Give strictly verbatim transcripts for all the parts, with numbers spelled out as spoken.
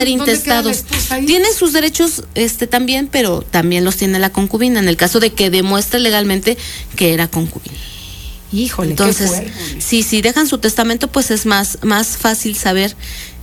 intestados. Tiene sus derechos este también, pero también los tiene la concubina en el caso de que demuestre legalmente que era concubina. Híjole, entonces, qué fuerte. si si dejan su testamento, pues es más más fácil saber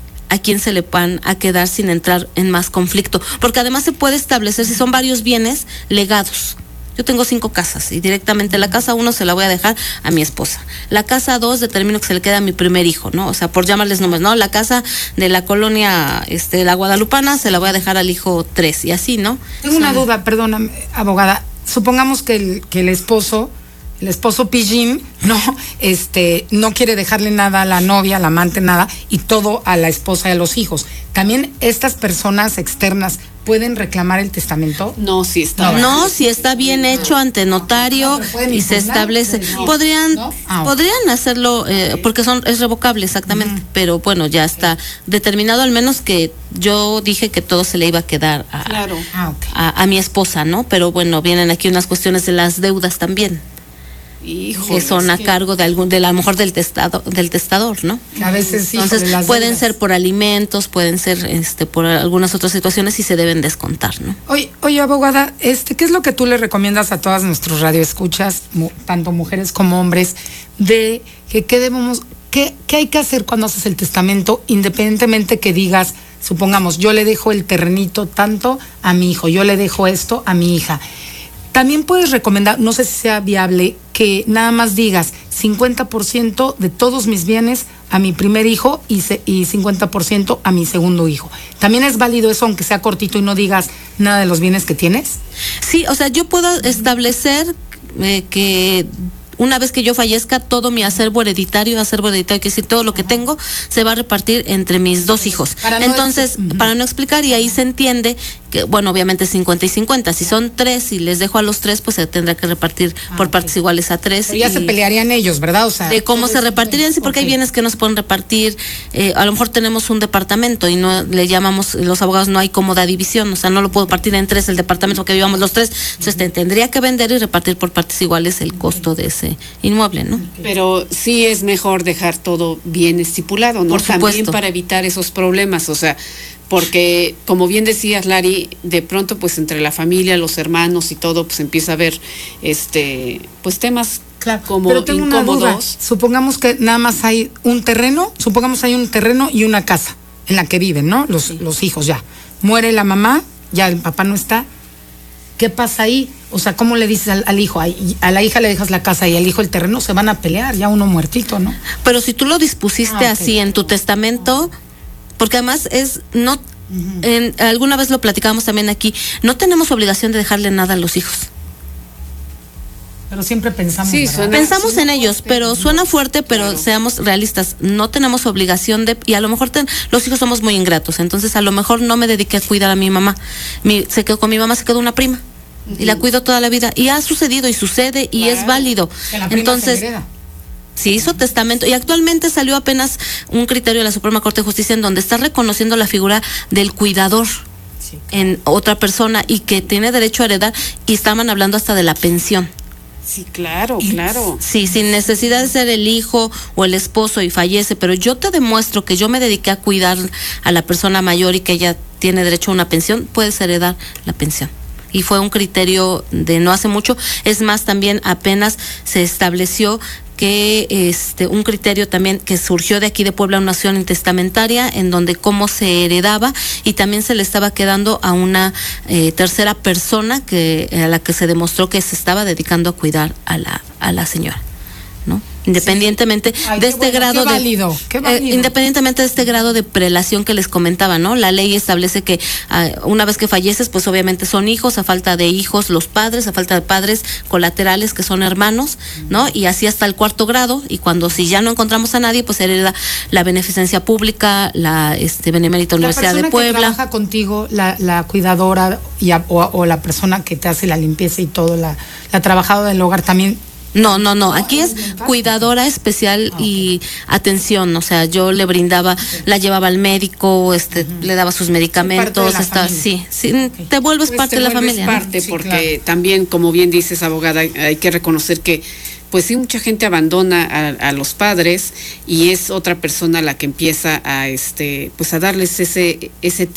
a quién se le van a quedar sin entrar en más conflicto, porque además se puede establecer si son varios bienes legados. Yo tengo cinco casas y directamente la casa uno se la voy a dejar a mi esposa. La casa dos determino que se le queda a mi primer hijo, ¿no? O sea, por llamarles nombres, ¿no? La casa de la colonia, este, la Guadalupana, se la voy a dejar al hijo tres y así, ¿no? Tengo o sea, una duda, perdóname, abogada. Supongamos que el, que el esposo, el esposo pillín, no, este, no quiere dejarle nada a la novia, a la amante, nada, y todo a la esposa y a los hijos. También estas personas externas ¿pueden reclamar el testamento? No, si está. No, no si está bien hecho ante notario no, y se establece. No. Podrían, no. Ah, podrían hacerlo eh, porque son es revocable exactamente, uh-huh. pero bueno, ya está determinado al menos que yo dije que todo se le iba a quedar a, claro. a, a, a mi esposa, ¿no? Pero bueno, vienen aquí unas cuestiones de las deudas también. Híjole, que son a que... cargo de algún, de la mejor del testado, del testador, ¿no? A veces entonces las pueden deudas. ser por alimentos, pueden ser este por algunas otras situaciones y se deben descontar, ¿no? Oye, oye abogada, este, ¿qué es lo que tú le recomiendas a todas nuestros radioescuchas, mu- tanto mujeres como hombres, de que qué debemos, qué, qué hay que hacer cuando haces el testamento, independientemente que digas, supongamos, yo le dejo el terrenito tanto a mi hijo, yo le dejo esto a mi hija? También puedes recomendar, no sé si sea viable, que nada más digas cincuenta por ciento de todos mis bienes a mi primer hijo y, se, y cincuenta por ciento a mi segundo hijo. ¿También es válido eso, aunque sea cortito y no digas nada de los bienes que tienes? Sí, o sea, yo puedo establecer eh, que una vez que yo fallezca, todo mi acervo hereditario, acervo hereditario, que es decir, todo lo que tengo, se va a repartir entre mis dos hijos. Para Entonces, no, para no explicar, y ahí se entiende que, bueno, obviamente cincuenta y cincuenta. Si son tres y les dejo a los tres, pues se tendrá que repartir ah, por okay. partes iguales a tres. Pero ya y se pelearían ellos, ¿verdad? O sea, de cómo se repartirían, sí, porque okay. hay bienes que no se pueden repartir. Eh, a lo mejor tenemos un departamento y no le llamamos, los abogados, no hay cómoda división, o sea, no lo puedo partir en tres el departamento que vivamos los tres. Entonces, uh-huh. tendría que vender y repartir por partes iguales el costo de ese inmueble, ¿no? Pero sí es mejor dejar todo bien estipulado, ¿no? Por supuesto. También para evitar esos problemas, o sea, porque como bien decías, Lari, de pronto pues entre la familia, los hermanos y todo, pues empieza a haber este pues temas claro, como pero tengo incómodos. Una duda. Supongamos que nada más hay un terreno, supongamos hay un terreno y una casa en la que viven, ¿no? Los, sí. los hijos ya. Muere la mamá, ya el papá no está. ¿Qué pasa ahí? O sea, ¿cómo le dices al, al hijo? A, a la hija le dejas la casa y al hijo el terreno, se van a pelear, ya uno muertito, ¿no? Pero si tú lo dispusiste ah, okay. así en tu testamento, porque además es, no, uh-huh. en, alguna vez lo platicábamos también aquí, no tenemos obligación de dejarle nada a los hijos. Pero siempre pensamos sí, suena, pensamos suena en ellos, fuerte, pero suena fuerte, pero claro. seamos realistas, no tenemos obligación de, y a lo mejor ten, los hijos somos muy ingratos, entonces a lo mejor no me dediqué a cuidar a mi mamá, mi, se quedó con mi mamá, se quedó una prima, uh-huh. y la cuido toda la vida, y ha sucedido y sucede, y claro. es válido, entonces se hizo testamento, y actualmente salió apenas un criterio de la Suprema Corte de Justicia en donde está reconociendo la figura del cuidador sí. en otra persona, y que tiene derecho a heredar, y estaban hablando hasta de la pensión. Sí, claro, claro. Sí, sin necesidad de ser el hijo o el esposo y fallece, pero yo te demuestro que yo me dediqué a cuidar a la persona mayor y que ella tiene derecho a una pensión, puedes heredar la pensión. Y fue un criterio de no hace mucho, es más, también apenas se estableció que este un criterio también que surgió de aquí de Puebla, una acción intestamentaria en donde cómo se heredaba, y también se le estaba quedando a una eh, tercera persona que a la que se demostró que se estaba dedicando a cuidar a la a la señora, ¿no? Independientemente sí. Ay, de este bueno, grado qué válido, de qué válido. Eh, independientemente de este grado de prelación que les comentaba, ¿no? La ley establece que uh, una vez que falleces, pues obviamente son hijos, a falta de hijos los padres, a falta de padres colaterales que son hermanos, ¿no? Y así hasta el cuarto grado, y cuando si ya no encontramos a nadie, pues hereda la beneficencia pública, la este Benemérita Universidad de Puebla. La persona que trabaja contigo, la, la cuidadora y a, o, o la persona que te hace la limpieza y todo, la, la trabajadora del hogar también. No, no, no, aquí es cuidadora especial y atención, o sea, yo le brindaba, la llevaba al médico, este, uh-huh. le daba sus medicamentos, hasta, sí, sí, okay. te vuelves pues parte te de la vuelves familia. parte, ¿no? porque sí, claro. también, como bien dices, abogada, hay que reconocer que pues sí, mucha gente abandona a, a los padres y es otra persona la que empieza a, este, pues a darles ese, ese